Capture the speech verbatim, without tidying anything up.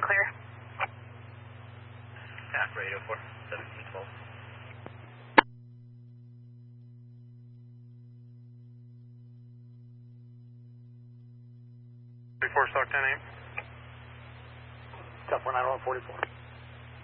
clear. Tac radio for seventeen twelve. forty-four, Stock ten aim. Tough one, nine one forty-four.